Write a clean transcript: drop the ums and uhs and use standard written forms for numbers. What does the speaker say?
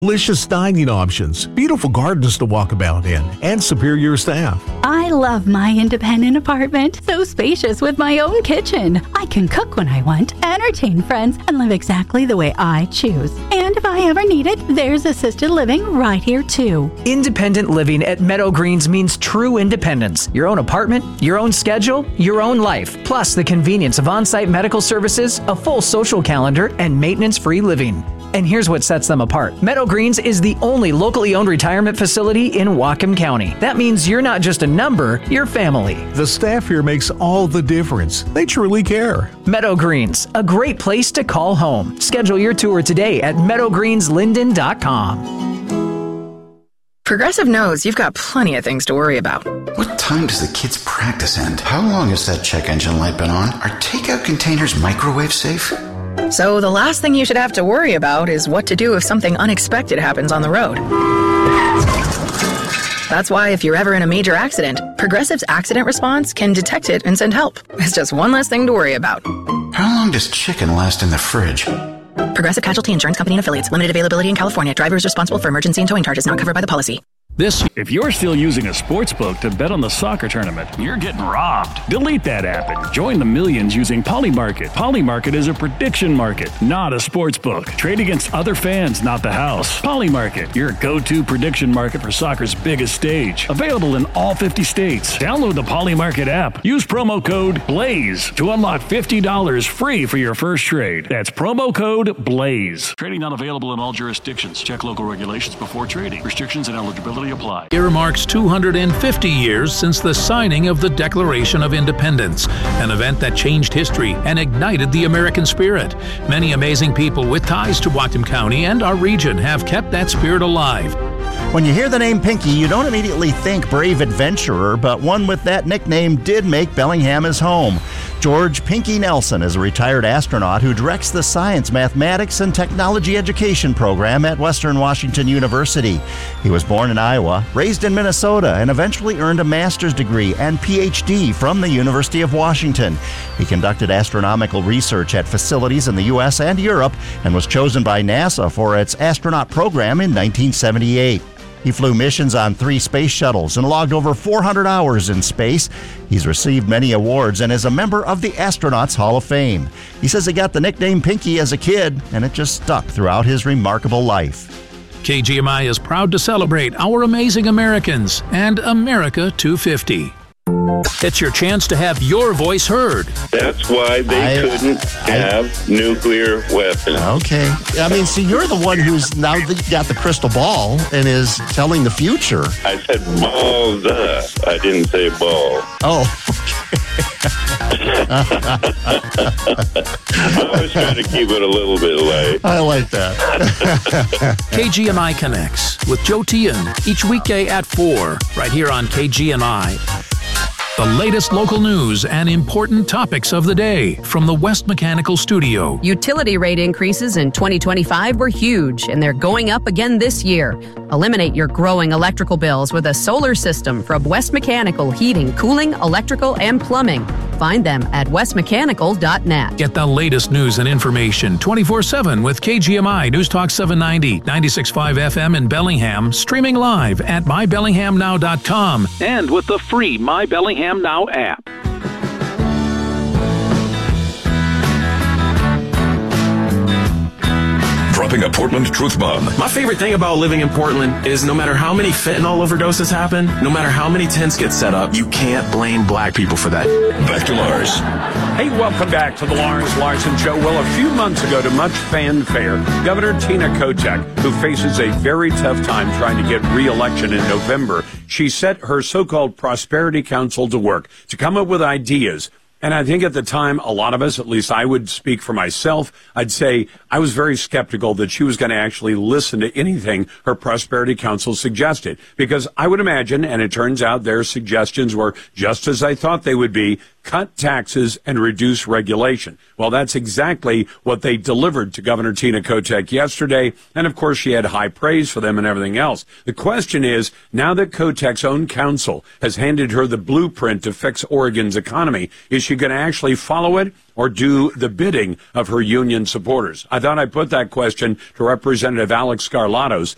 Delicious dining options, beautiful gardens to walk about in, and superior staff. I love my independent apartment. So spacious with my own kitchen. I can cook when I want, entertain friends, and live exactly the way I choose. And if I ever need it, there's assisted living right here too. Independent living at Meadow Greens means true independence. Your own apartment, your own schedule, your own life. Plus the convenience of on-site medical services, a full social calendar, and maintenance-free living. And here's what sets them apart. Meadow Greens is the only locally owned retirement facility in Whatcom County. That means you're not just a number, you're family. The staff here makes all the difference. They truly care. Meadow Greens, a great place to call home. Schedule your tour today at meadowgreenslinden.com. Progressive knows you've got plenty of things to worry about. What time does the kids' practice end? How long has that check engine light been on? Are takeout containers microwave safe? So the last thing you should have to worry about is what to do if something unexpected happens on the road. That's why if you're ever in a major accident, Progressive's accident response can detect it and send help. It's just one less thing to worry about. How long does chicken last in the fridge? Progressive Casualty Insurance Company and Affiliates. Limited availability in California. Driver is responsible for emergency and towing charges not covered by the policy. If you're still using a sports book to bet on the soccer tournament, you're getting robbed. Delete that app and join the millions using Polymarket. Polymarket is a prediction market, not a sports book. Trade against other fans, not the house. Polymarket, your go-to prediction market for soccer's biggest stage. Available in all 50 states. Download the Polymarket app. Use promo code BLAZE to unlock $50 free for your first trade. That's promo code BLAZE. Trading not available in all jurisdictions. Check local regulations before trading. Restrictions and eligibility apply. Year marks 250 years since the signing of the Declaration of Independence, an event that changed history and ignited the American spirit. Many amazing people with ties to Whatcom County and our region have kept that spirit alive. When you hear the name Pinky, you don't immediately think brave adventurer, but one with that nickname did make Bellingham his home. George Pinky Nelson is a retired astronaut who directs the Science, Mathematics, and Technology Education program at Western Washington University. He was born in Iowa, raised in Minnesota, and eventually earned a master's degree and PhD from the University of Washington. He conducted astronomical research at facilities in the U.S. and Europe and was chosen by NASA for its astronaut program in 1978. He flew missions on 3 space shuttles and logged over 400 hours in space. He's received many awards and is a member of the Astronauts Hall of Fame. He says he got the nickname Pinky as a kid, and it just stuck throughout his remarkable life. KGMI is proud to celebrate our amazing Americans and America 250. It's your chance to have your voice heard. That's why they couldn't have nuclear weapons. Okay. I mean, see, you're the one who's now got the crystal ball and is telling the future. I said balls. I didn't say ball. Oh, I was trying to keep it a little bit light. I like that. KGMI Connects with Joe Tian each weekday at 4 right here on KGMI. The latest local news and important topics of the day from the West Mechanical Studio. Utility rate increases in 2025 were huge, and they're going up again this year. Eliminate your growing electrical bills with a solar system from West Mechanical Heating, Cooling, Electrical, and Plumbing. Find them at westmechanical.net. Get the latest news and information 24/7 with KGMI News Talk 790, 96.5 FM in Bellingham, streaming live at mybellinghamnow.com and with the free My Bellingham Now app. Dropping a Portland truth bomb. My favorite thing about living in Portland is no matter how many fentanyl overdoses happen, no matter how many tents get set up, you can't blame black people for that. Back to Lars. Hey, welcome back to the Lars Larson Show. Well, a few months ago, to much fanfare, Governor Tina Kotek, who faces a very tough time trying to get re-election in November, she set her so-called Prosperity Council to work to come up with ideas. And I think at the time, a lot of us, at least I would speak for myself, I'd say I was very skeptical that she was going to actually listen to anything her Prosperity Council suggested. Because I would imagine, and it turns out their suggestions were just as I thought they would be, cut taxes and reduce regulation. Well, that's exactly what they delivered to Governor Tina Kotek yesterday. And of course, she had high praise for them and everything else. The question is, now that Kotek's own council has handed her the blueprint to fix Oregon's economy, is she going to actually follow it or do the bidding of her union supporters? I thought I'd put that question to Representative Alex Skarlatos,